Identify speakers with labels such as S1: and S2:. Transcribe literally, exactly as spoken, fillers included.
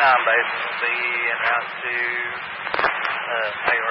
S1: nine base will be en route to uh, payroll.